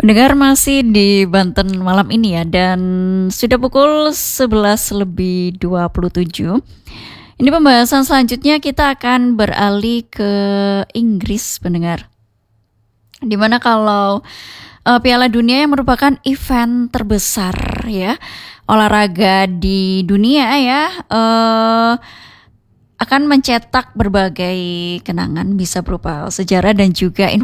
Pendengar masih di Banten malam ini ya, dan sudah pukul 11 lebih 27. Ini pembahasan selanjutnya kita akan beralih ke Inggris, pendengar. Dimana kalau Piala Dunia yang merupakan event terbesar ya, olahraga di dunia ya, akan mencetak berbagai kenangan, bisa berupa sejarah dan juga